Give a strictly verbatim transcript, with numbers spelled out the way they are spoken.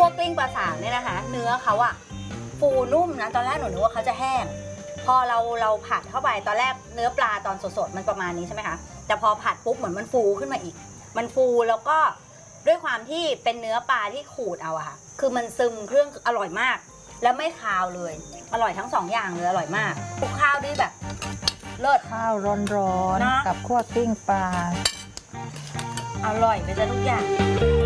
วกลิ้งปลาสากเนี่ยนะคะเนื้อเขาอะฟูนุ่มนะตอนแรกหนูนึกว่าเขาจะแห้งพอเราเราผัดเข้าไปตอนแรกเนื้อปลาตอนสดๆมันประมาณนี้ใช่ไหมคะแต่พอผัดปุ๊บเหมือนมันฟูขึ้นมาอีกมันฟูแล้วก็ด้วยความที่เป็นเนื้อปลาที่ขูดเอาอะค่ะคือมันซึมเครื่องอร่อยมากแล้วไม่คาวเลยอร่อยทั้งสองอย่างเลยอร่อยมากคลุกข้าวด้วยแบบเลิศข้าวร้อนๆกับคั่วกลิ้งปลาอร่อยไปซะทุกอย่าง